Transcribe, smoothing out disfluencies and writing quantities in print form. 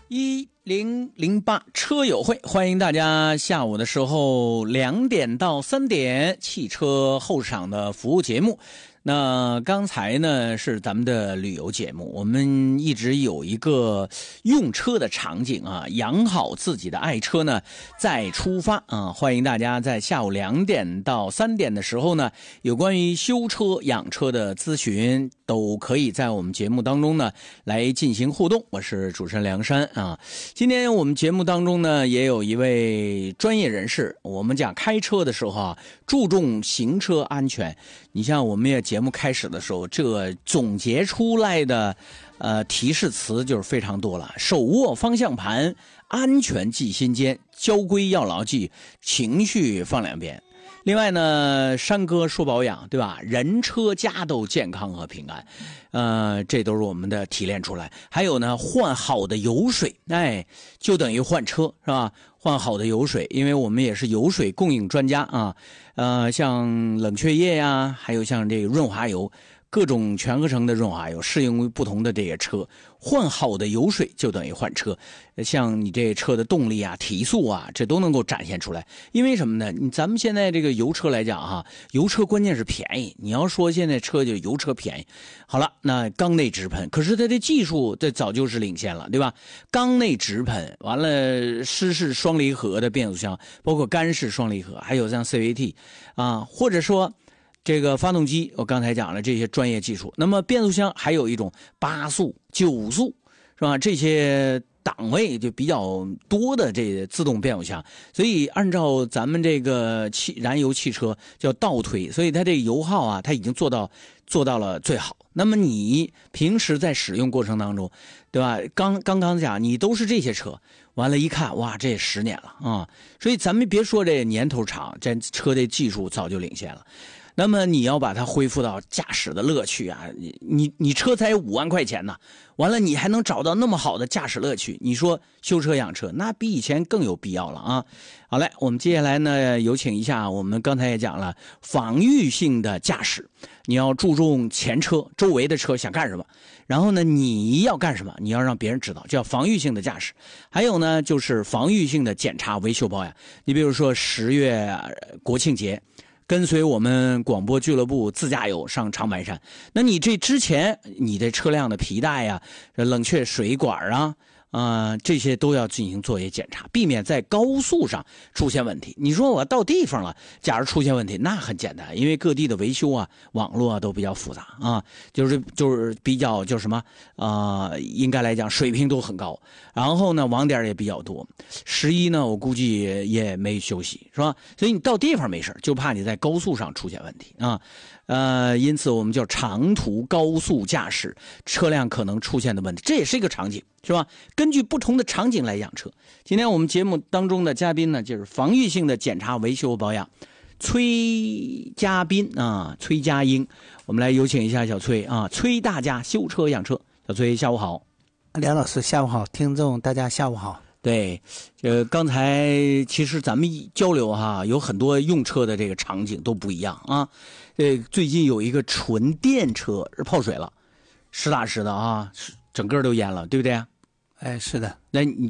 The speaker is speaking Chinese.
1008车友会，欢迎大家下午的时候2点到3点汽车后市场的服务节目。那刚才呢是咱们的旅游节目，我们一直有一个用车的场景啊，养好自己的爱车呢再出发啊！欢迎大家在下午2点到3点的时候呢，有关于修车养车的咨询都可以在我们节目当中呢来进行互动。我是主持人梁山啊。今天我们节目当中呢也有一位专业人士，我们讲开车的时候啊，注重行车安全。你像我们也节目开始的时候，这个总结出来的提示词就是非常多了：手握方向盘，安全记心间，交规要牢记，情绪放两边。另外呢，山哥说保养，对吧？人车家都健康和平安，这都是我们的提炼出来。还有呢，换好的油水，就等于换车，是吧？换好的油水，因为我们也是油水供应专家啊。像冷却液呀，还有像这个润滑油，各种全合成的润滑油适用于不同的这些车。换好的油水就等于换车，像你这车的动力啊、提速啊，这都能够展现出来。因为什么呢？咱们现在这个油车来讲哈，油车关键是便宜。你要说现在车就油车便宜，好了，那缸内直喷，可是它的技术这早就是领先了，对吧？缸内直喷，完了湿式双离合的变速箱，包括干式双离合，还有像 CVT 啊，或者说这个发动机，我刚才讲了这些专业技术。那么变速箱还有一种8速、9速，是吧？这些档位就比较多的这个自动变速箱，所以按照咱们这个燃油汽车叫倒推，所以它这个油耗啊，它已经做到了最好。那么你平时在使用过程当中，对吧？刚刚讲你都是这些车，完了一看，哇，这也10年了啊！所以咱们别说这年头长，这车的技术早就领先了。那么你要把它恢复到驾驶的乐趣啊，你车才5万块钱呢，完了你还能找到那么好的驾驶乐趣，你说修车养车那比以前更有必要了啊！好嘞，我们接下来呢有请一下，我们刚才也讲了防御性的驾驶，你要注重前车周围的车想干什么，然后呢你要干什么，你要让别人知道，叫防御性的驾驶。还有呢就是防御性的检查维修保养，你比如说10月国庆节，跟随我们广播俱乐部自驾游上长白山，那你这之前你的车辆的皮带呀、冷却水管啊，这些都要进行作业检查，避免在高速上出现问题。你说我到地方了，假如出现问题，那很简单，因为各地的维修啊、网络啊都比较复杂啊，就是比较就什么应该来讲水平都很高，然后呢网点也比较多。11呢，我估计也没休息，是吧？所以你到地方没事，就怕你在高速上出现问题啊。因此我们叫长途高速驾驶车辆可能出现的问题，这也是一个场景，是吧？根据不同的场景来养车。今天我们节目当中的嘉宾呢，就是防御性的检查维修保养崔嘉宾啊，崔佳英，我们来有请一下小崔啊，崔大家修车养车。小崔下午好。 梁老师下午好，听众大家下午好。 对，刚才其实咱们交流哈，有很多用车的这个场景都不一样啊。最近有一个纯电车泡水了，实打实的啊，整个都淹了，对不对？ 是的。 那你